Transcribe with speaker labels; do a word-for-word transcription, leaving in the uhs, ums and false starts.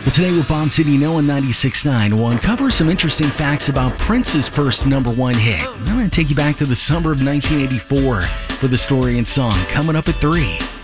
Speaker 1: Well, today with Bomb City No on ninety-six point nine, we'll uncover some interesting facts about Prince's first number one hit. I'm going to take you back to the summer of nineteen eighty-four for the story and song coming up at three.